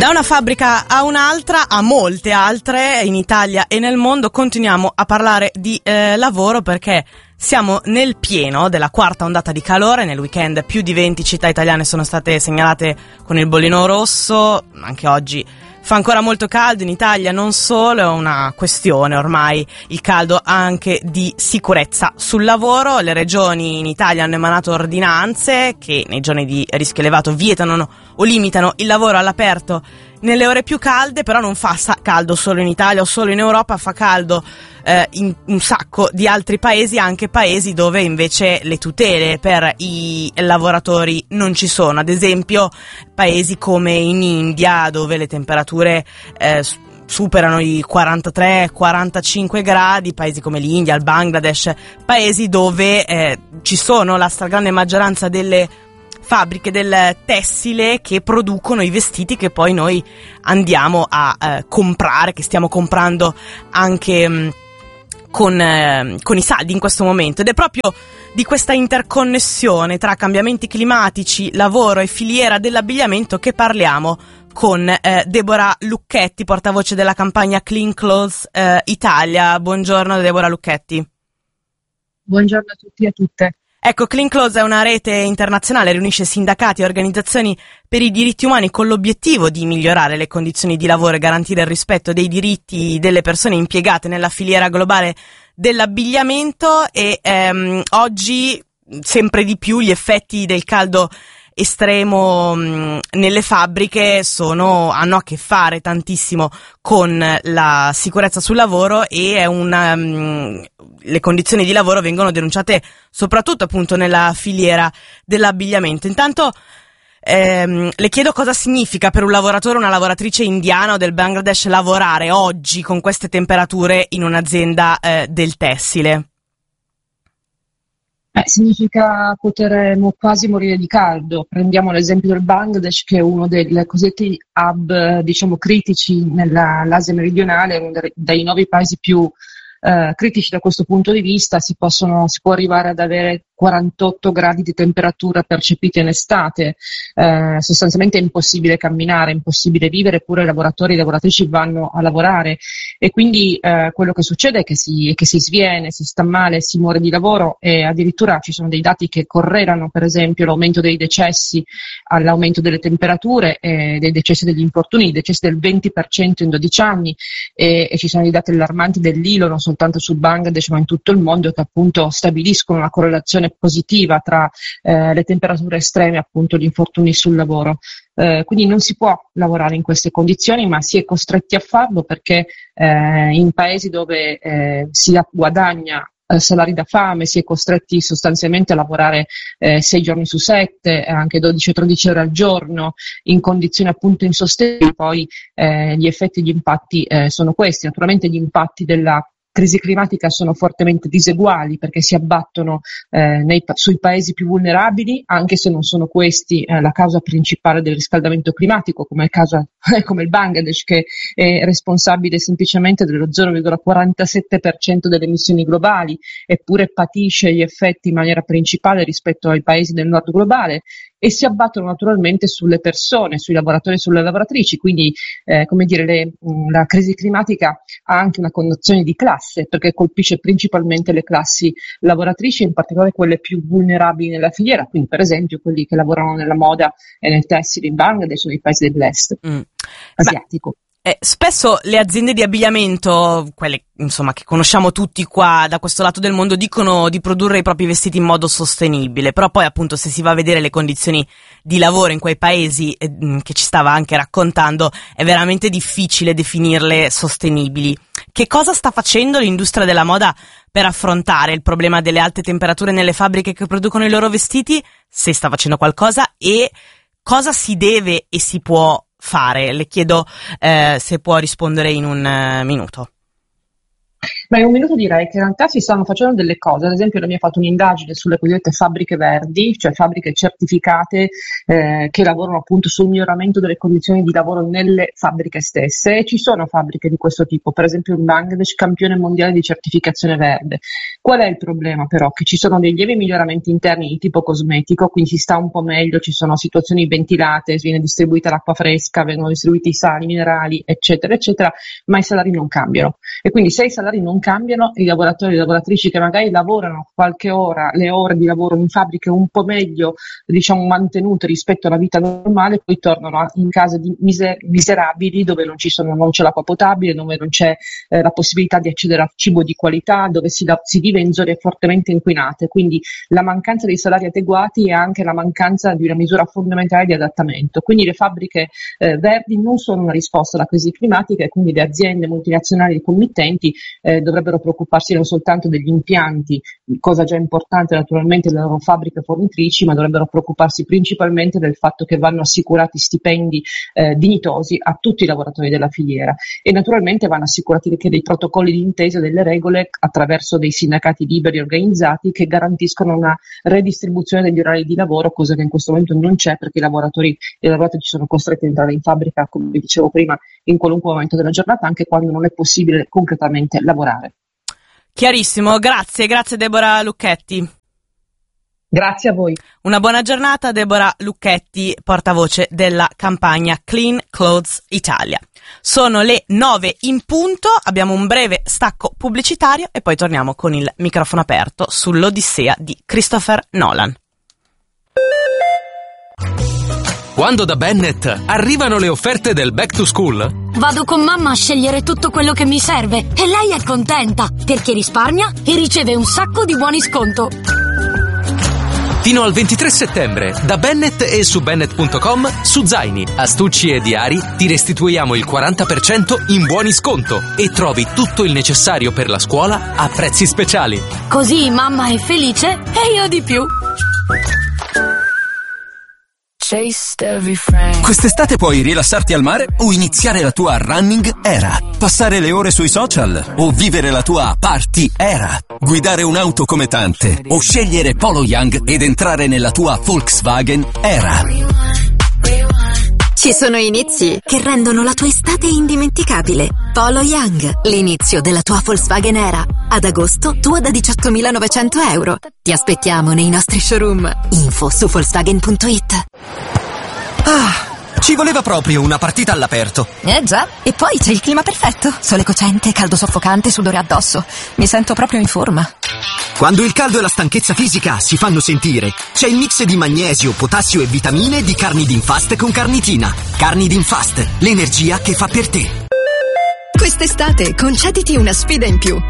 Da una fabbrica a un'altra, a molte altre in Italia e nel mondo, continuiamo a parlare di lavoro perché siamo nel pieno della quarta ondata di calore. Nel weekend più di 20 città italiane sono state segnalate con il bollino rosso. Anche oggi fa ancora molto caldo in Italia, non solo, è una questione ormai il caldo anche di sicurezza sul lavoro. Le regioni in Italia hanno emanato ordinanze che nei giorni di rischio elevato vietano o limitano il lavoro all'aperto nelle ore più calde, però non fa caldo solo in Italia o solo in Europa, fa caldo in un sacco di altri paesi, anche paesi dove invece le tutele per i lavoratori non ci sono. Ad esempio paesi come in India, dove le temperature superano i 43-45 gradi, paesi come l'India, il Bangladesh, paesi dove ci sono la stragrande maggioranza delle fabbriche del tessile che producono i vestiti che poi noi andiamo a comprare, che stiamo comprando anche con i saldi in questo momento. Ed è proprio di questa interconnessione tra cambiamenti climatici, lavoro e filiera dell'abbigliamento che parliamo con Deborah Lucchetti, portavoce della campagna Clean Clothes Italia. Buongiorno Deborah Lucchetti. Buongiorno a tutti e a tutte. Ecco, Clean Clothes è una rete internazionale, riunisce sindacati e organizzazioni per i diritti umani con l'obiettivo di migliorare le condizioni di lavoro e garantire il rispetto dei diritti delle persone impiegate nella filiera globale dell'abbigliamento. E oggi sempre di più gli effetti del caldo estremo nelle fabbriche hanno a che fare tantissimo con la sicurezza sul lavoro, e le condizioni di lavoro vengono denunciate soprattutto appunto nella filiera dell'abbigliamento. Intanto le chiedo cosa significa per un lavoratore o una lavoratrice indiana o del Bangladesh lavorare oggi con queste temperature in un'azienda del tessile. Significa poter quasi morire di caldo. Prendiamo l'esempio del Bangladesh, che è uno dei cosiddetti hub, diciamo, critici nell'Asia meridionale, uno dei 9 paesi più critici da questo punto di vista. Si può arrivare ad avere 48 gradi di temperatura percepiti in estate. Sostanzialmente è impossibile camminare, è impossibile vivere, eppure i lavoratori e le lavoratrici vanno a lavorare, e quindi quello che succede è che si sviene, si sta male, si muore di lavoro, e addirittura ci sono dei dati che correlano per esempio l'aumento dei decessi all'aumento delle temperature, dei decessi, degli infortuni, i decessi del 20% in 12 anni, e ci sono dei dati allarmanti dell'ILO non soltanto sul Bangladesh ma in tutto il mondo, che appunto stabiliscono una correlazione positiva tra le temperature estreme e appunto gli infortuni sul lavoro. Quindi non si può lavorare in queste condizioni, ma si è costretti a farlo perché in paesi dove si guadagna salari da fame si è costretti sostanzialmente a lavorare 6 giorni su 7, anche 12-13 ore al giorno, in condizioni appunto insostenibili. Poi gli effetti e gli impatti sono questi. Naturalmente gli impatti della crisi climatica sono fortemente diseguali perché si abbattono sui paesi più vulnerabili, anche se non sono questi la causa principale del riscaldamento climatico, come il Bangladesh, che è responsabile semplicemente dello 0,47% delle emissioni globali, eppure patisce gli effetti in maniera principale rispetto ai paesi del nord globale, e si abbattono naturalmente sulle persone, sui lavoratori e sulle lavoratrici. Quindi la crisi climatica ha anche una connotazione di classe, perché colpisce principalmente le classi lavoratrici, in particolare quelle più vulnerabili nella filiera, quindi per esempio quelli che lavorano nella moda e nel tessile in Bangladesh o nei paesi dell'est asiatico. Spesso le aziende di abbigliamento, quelle insomma che conosciamo tutti qua da questo lato del mondo, dicono di produrre i propri vestiti in modo sostenibile, però poi appunto se si va a vedere le condizioni di lavoro in quei paesi che ci stava anche raccontando, è veramente difficile definirle sostenibili. Che cosa sta facendo l'industria della moda per affrontare il problema delle alte temperature nelle fabbriche che producono i loro vestiti? Se sta facendo qualcosa, e cosa si deve e si può fare? Le chiedo se può rispondere in un minuto. Ma in un minuto direi che in realtà si stanno facendo delle cose, ad esempio la mia ha fatto un'indagine sulle cosiddette fabbriche verdi, cioè fabbriche certificate che lavorano appunto sul miglioramento delle condizioni di lavoro nelle fabbriche stesse, e ci sono fabbriche di questo tipo, per esempio in Bangladesh, campione mondiale di certificazione verde. Qual è il problema però? Che ci sono dei lievi miglioramenti interni di tipo cosmetico, quindi si sta un po' meglio, ci sono situazioni ventilate, viene distribuita l'acqua fresca, vengono distribuiti i sali minerali, eccetera, eccetera, ma i salari non cambiano. E quindi se i salari non cambiano, i lavoratori e le lavoratrici che magari lavorano qualche ora, le ore di lavoro in fabbriche un po' meglio, diciamo, mantenute rispetto alla vita normale, poi tornano in case miserabili, dove non c'è l'acqua potabile, dove non c'è la possibilità di accedere al cibo di qualità, dove si vive in zone fortemente inquinate. Quindi la mancanza dei salari adeguati è anche la mancanza di una misura fondamentale di adattamento. Quindi le fabbriche verdi non sono una risposta alla crisi climatica, e quindi le aziende multinazionali e committenti dovrebbero preoccuparsi non soltanto degli impianti, cosa già importante naturalmente delle loro fabbriche fornitrici, ma dovrebbero preoccuparsi principalmente del fatto che vanno assicurati stipendi dignitosi a tutti i lavoratori della filiera, e naturalmente vanno assicurati anche dei protocolli di intesa, delle regole attraverso dei sindacati liberi organizzati che garantiscono una redistribuzione degli orari di lavoro, cosa che in questo momento non c'è, perché i lavoratori e le lavoratrici sono costretti ad entrare in fabbrica, come dicevo prima, in qualunque momento della giornata, anche quando non è possibile concretamente lavorare. Chiarissimo, grazie Deborah Lucchetti. Grazie a voi. Una buona giornata, Deborah Lucchetti, portavoce della campagna Clean Clothes Italia. Sono le 9 in punto, abbiamo un breve stacco pubblicitario e poi torniamo con il microfono aperto sull'Odissea di Christopher Nolan. Quando da Bennett arrivano le offerte del Back to School, vado con mamma a scegliere tutto quello che mi serve e lei è contenta perché risparmia e riceve un sacco di buoni sconto. Fino al 23 settembre, da Bennett e su Bennett.com, su zaini, astucci e diari ti restituiamo il 40% in buoni sconto e trovi tutto il necessario per la scuola a prezzi speciali. Così mamma è felice e io di più. Quest'estate puoi rilassarti al mare o iniziare la tua running era, passare le ore sui social o vivere la tua party era, guidare un'auto come tante o scegliere Polo Young ed entrare nella tua Volkswagen era. Ci sono inizi che rendono la tua estate indimenticabile. Polo Young, l'inizio della tua Volkswagen era. Ad agosto, tua da 18.900 euro. Ti aspettiamo nei nostri showroom. Info su Volkswagen.it. Ci voleva proprio una partita all'aperto. Già, e poi c'è il clima perfetto. Sole cocente, caldo soffocante, sudore addosso. Mi sento proprio in forma. Quando il caldo e la stanchezza fisica si fanno sentire, c'è il mix di magnesio, potassio e vitamine di Carnidin Fast con carnitina. Carnidin Fast, l'energia che fa per te. Quest'estate concediti una sfida in più.